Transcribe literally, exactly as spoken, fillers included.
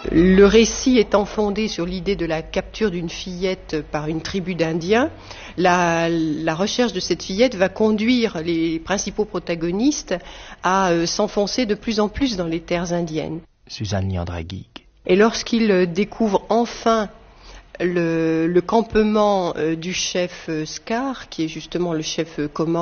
Le récit étant fondé sur l'idée de la capture d'une fillette par une tribu d'Indiens, la, la recherche de cette fillette va conduire les principaux protagonistes à euh, s'enfoncer de plus en plus dans les terres indiennes. Suzanne Liandraguig. Et lorsqu'ils découvrent enfin le, le campement euh, du chef euh, Scar, qui est justement le chef euh, commandant